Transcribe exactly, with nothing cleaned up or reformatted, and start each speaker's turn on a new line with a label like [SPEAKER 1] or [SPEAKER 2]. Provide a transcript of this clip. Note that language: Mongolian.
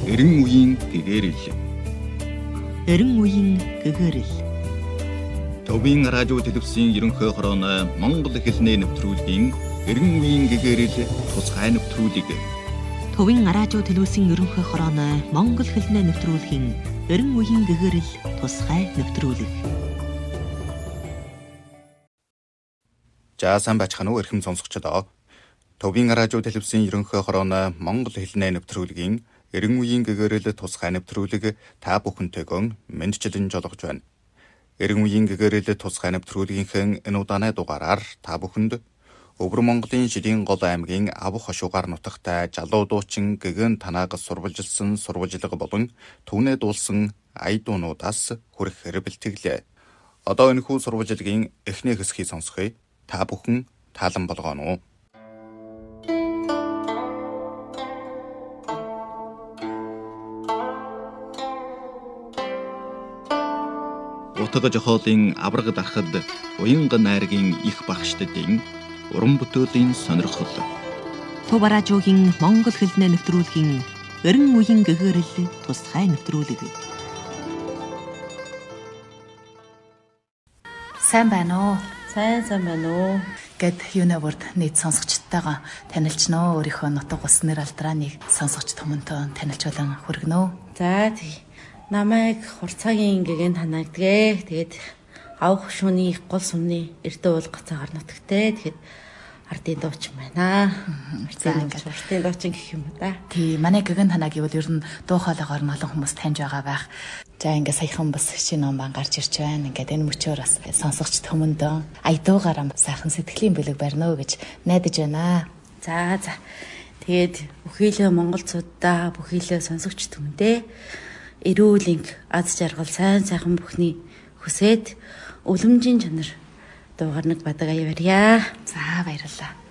[SPEAKER 1] Эрен үеийн гэгэрэл.
[SPEAKER 2] Эрен үеийн гэгэрэл.
[SPEAKER 1] Төвийн радио телевизийн ерөнхий хорооны Монгол хэлний нэвтрүүлгийн Эрен үеийн гэгэрэл тусгай нэвтрүүлэг.
[SPEAKER 2] Төвийн радио телевизийн ерөнхий хорооны Монгол хэлний нэвтрүүлгийн Эрен үеийн гэгэрэл тусгай нэвтрүүлэг.
[SPEAKER 1] За сайн байцгаана уу эрхэм сонсогчдоо. Төвийн радио телевизийн ерөнхий хорооны Монгол хэлний нэвтрүүлгийн Эрен үеийн гэгэрэл тусгай нэвтрүүлэг та бүхэнтэйгөө мэдчилэн жолгож байна. Эрен үеийн гэгэрэл тусгай нэвтрүүлгийнхээ энэ удааны дугаараар та бүхэнд Өвөр Монголын Шидийн гол аймгийн Авах хошуугаар нутагтай залуу дуучин Гэгэн Танаагаас сурвалжилсан сурвалжлага болон түүнээ дуулсан ая дуунуудаас хүрэхээр бэлтгэлээ. Одоо энэхүү сурвалжлагын эхний хэсгийг сонсгоё. Та бүхэн таалан болгоно уу? Утга жохоолын авраг дарахад уянга найргийн их багштдын уран бүтээлийн сонирхол.
[SPEAKER 2] Төв радиогийн Монгол хэлний нэвтрүүлгийн Эрен үеийн гэгэрэл тусгай нэвтрүүлэг.
[SPEAKER 3] Сайн байна уу?
[SPEAKER 4] Сайн сайн байна уу?
[SPEAKER 3] Гэт юунавурд нийт сонсогчдтойгоо танилцноо, өөрийнхөө нутаг ус нэр алдраанийг сонсогч түмэнтэй танилцуулан хүргэнэ.
[SPEAKER 4] За тий. Намайг хурцаагийн Гэгэн Танаагдгээ. Тэгээд Авах хошууны гол сумны эрдэ уул гацаагаар нутагтай. Тэгээд ардын дуучин байна.
[SPEAKER 3] За ингээд
[SPEAKER 4] ардын дуучин гэх юм уу да.
[SPEAKER 3] Тий, манай Гэгэн Танаагийн бол ер нь дуу хоолойгоор нь олон хүмүүс таньж байгаа байх. За ингээд саяхан бас шинэ ном бан гарч ирж байна. Ингээд энэ мөчөөр бас сонсогч түмэндөө ая дуугаараа сайхан сэтгэлийн бэлэг барина уу гэж найдаж байна.
[SPEAKER 4] За за. Тэгээд бүхийлээ монголчуудаа, бүхийлээ сонсогч түмэндээ эрүүл инг аз жаргал сайн сайхан бүхний хүсээд өвлөмжийн чанар дуугар нэг бадаг ая барья.
[SPEAKER 3] За баярлалаа.